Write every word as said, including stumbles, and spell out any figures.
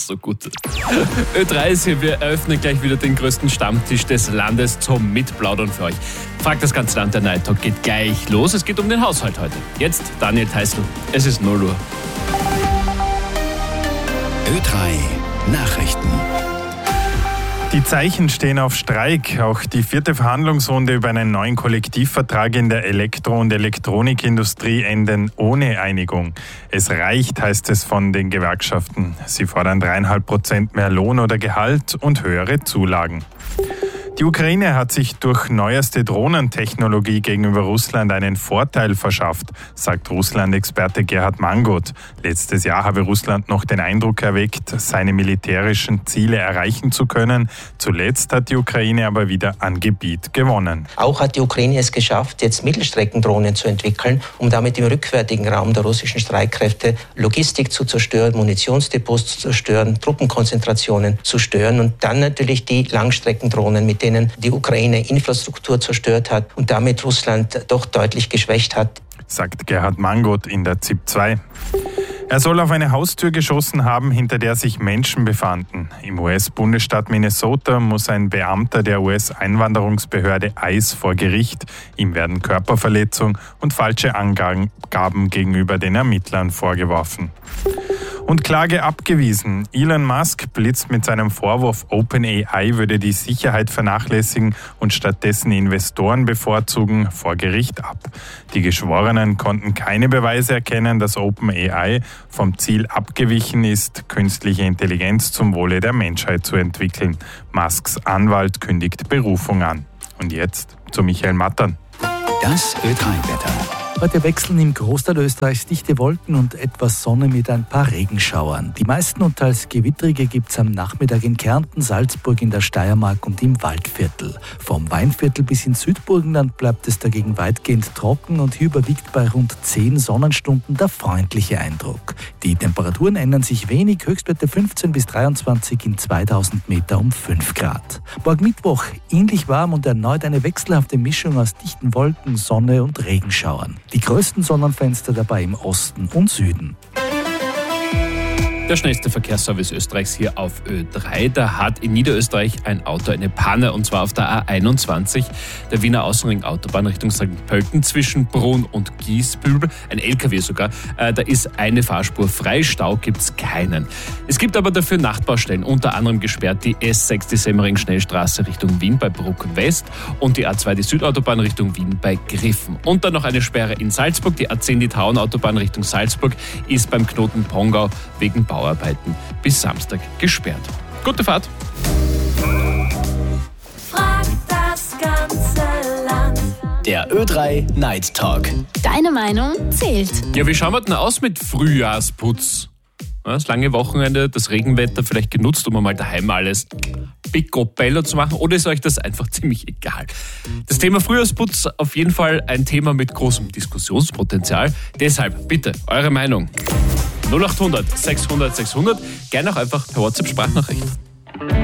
so gut. Ö drei ist hier, wir eröffnen gleich wieder den größten Stammtisch des Landes zum Mitplaudern für euch. Fragt das ganze Land, der Night Talk geht gleich los. Es geht um den Haushalt heute. Jetzt Daniel Theißl, es ist null Uhr. Ö drei Nachrichten. Die Zeichen stehen auf Streik. Auch die vierte Verhandlungsrunde über einen neuen Kollektivvertrag in der Elektro- und Elektronikindustrie enden ohne Einigung. Es reicht, heißt es von den Gewerkschaften. Sie fordern dreieinhalb Prozent mehr Lohn oder Gehalt und höhere Zulagen. Die Ukraine hat sich durch neueste Drohnentechnologie gegenüber Russland einen Vorteil verschafft, sagt Russland-Experte Gerhard Mangold. Letztes Jahr habe Russland noch den Eindruck erweckt, seine militärischen Ziele erreichen zu können. Zuletzt hat die Ukraine aber wieder an Gebiet gewonnen. Auch hat die Ukraine es geschafft, jetzt Mittelstreckendrohnen zu entwickeln, um damit im rückwärtigen Raum der russischen Streitkräfte Logistik zu zerstören, Munitionsdepots zu zerstören, Truppenkonzentrationen zu stören und dann natürlich die Langstreckendrohnen, mit denen die Ukraine Infrastruktur zerstört hat und damit Russland doch deutlich geschwächt hat, sagt Gerhard Mangold in der Z I P zwei. Er soll auf eine Haustür geschossen haben, hinter der sich Menschen befanden. Im U S-Bundesstaat Minnesota muss ein Beamter der U S-Einwanderungsbehörde I C E vor Gericht. Ihm werden Körperverletzung und falsche Angaben gegenüber den Ermittlern vorgeworfen. Und Klage abgewiesen. Elon Musk blitzt mit seinem Vorwurf, OpenAI würde die Sicherheit vernachlässigen und stattdessen Investoren bevorzugen, vor Gericht ab. Die Geschworenen konnten keine Beweise erkennen, dass OpenAI vom Ziel abgewichen ist, künstliche Intelligenz zum Wohle der Menschheit zu entwickeln. Musks Anwalt kündigt Berufung an. Und jetzt zu Michael Mattern. Das Ö drei Wetter. Heute wechseln im Großteil Österreichs dichte Wolken und etwas Sonne mit ein paar Regenschauern. Die meisten und teils gewittrige gibt es am Nachmittag in Kärnten, Salzburg, in der Steiermark und im Waldviertel. Vom Weinviertel bis ins Südburgenland bleibt es dagegen weitgehend trocken und hier überwiegt bei rund zehn Sonnenstunden der freundliche Eindruck. Die Temperaturen ändern sich wenig, Höchstwerte fünfzehn bis dreiundzwanzig in zweitausend Meter um fünf Grad. Morgen Mittwoch ähnlich warm und erneut eine wechselhafte Mischung aus dichten Wolken, Sonne und Regenschauern. Die größten Sonnenfenster dabei im Osten und Süden. Der schnellste Verkehrsservice Österreichs hier auf Ö drei. Da hat in Niederösterreich ein Auto eine Panne, und zwar auf der A einundzwanzig, der Wiener Außenring-Autobahn Richtung Sankt Pölten zwischen Brunn und Giesbübel. Ein L K W sogar. Äh, da ist eine Fahrspur frei, Stau gibt's keinen. Es gibt aber dafür Nachtbaustellen, unter anderem gesperrt die S sechs, die Semmering-Schnellstraße Richtung Wien bei Bruck West und die A zwei, die Südautobahn Richtung Wien bei Griffen. Und dann noch eine Sperre in Salzburg. Die A zehn, die Tauenautobahn Richtung Salzburg, ist beim Knoten Pongau wegen Bauarbeiten bis Samstag gesperrt. Gute Fahrt! Frag das ganze Land. Der Ö drei Night Talk. Deine Meinung zählt. Ja, wie schauen wir denn aus mit Frühjahrsputz? Ja, das lange Wochenende, das Regenwetter vielleicht genutzt, um einmal daheim alles picobello zu machen, oder ist euch das einfach ziemlich egal? Das Thema Frühjahrsputz auf jeden Fall ein Thema mit großem Diskussionspotenzial. Deshalb bitte eure Meinung. null acht hundert sechshundert sechshundert, gerne auch einfach per WhatsApp-Sprachnachricht.